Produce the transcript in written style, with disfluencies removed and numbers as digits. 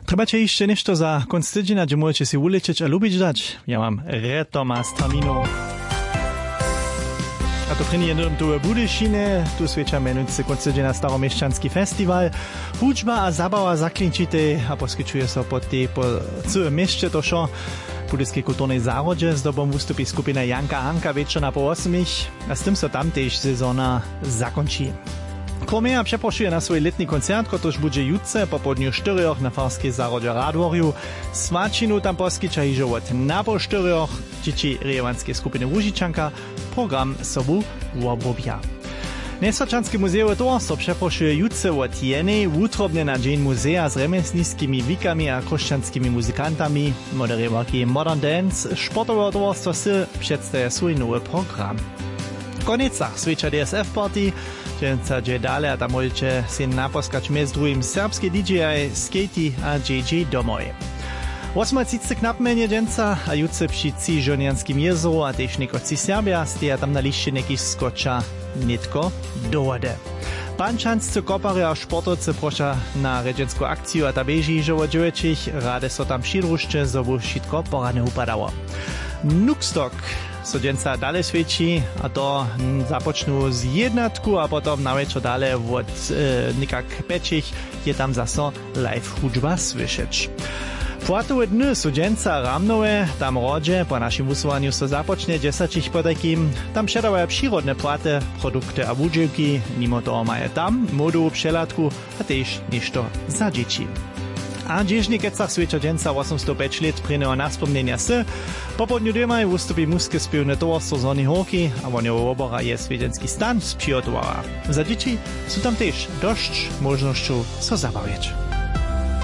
Treba cię jeszcze nešto za konc tydzienia, gdzie możecie si uleczyć a lubić dać. Ja mam retoma z terminu. A to první jednom tu v Budyšine, tu svieča menujúci konc tydzienia Staromieszczanski festival. Hudžba a zabava zaklinčite a poskyčuje sa po celém mieście to šo. V Budyskej kultúrnej zárodže s dobom vystupí skupina Janka Hanka večer na po 8 a s tým sa tam tiež sezóna zakončí. Kromia przeproszuje na swój letni koncert, który będzie jutce po południu 4 na Farskiej Zarodzie Radworju. Smačinu tam poskyča hižo od na po 4 dzieci rejewanskiej skupiny Łužičanka. Program sobu obrobia. Nesvačanske muzeum towarstwo przeproszuje jutce od jeny utrobne na dzień muzea z remesnickimi wikami a chrześcijanskimi muzykantami. Moderowarki Modern Dance sportowe towarstwo SIL przedstawia swój nowy program. W konecach svieča DSF Party, gdzie dalej, a tam możecie się naposkać między drugim serbskie DJ, Skatey a JJ Domoj. 8.30 knapmenie dżęca, a jutce przy Żonianskim jezeru, a też niekoci Serbia, steja tam na liście nekich skocza nitko dołode. Pančanscy kopary a sportovce prosza na redzenską akcję, a ta beži žovo džovečich, rade so tam přidružče, zobu všetko porane upadało. Nukstok so dżęca dalej sviečí, a to započnú z jednatku, a potom na večer dalej od nikak pečich je tam zaso live hudžba slyšeć. Płatowe dny są dżęca ramnowe, tam rodzie po naszym wysłaniu so zapocznie 10 po takim, tam przedawają przyrodne płaty, produkty a wudźiłki, mimo toho mają tam modu, przelatku, a też nešto za dzieci. A dzieżnie kecach svieča dżęca 805 lat pryneho na wspomnienia sy, po południu dymaj wystąpi muskie spiewne towarstwo z Hornej Horki, a woniowo obora je swiedzienski stan z przygotowała. Za dzieci są tam też dość możnością so zabawiać.